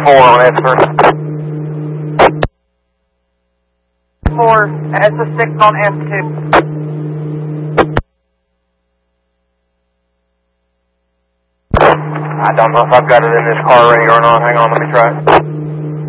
on F3. 4, it's a 6 on F2. I don't know if I've got it in this car radio or not. Hang on, let me try it.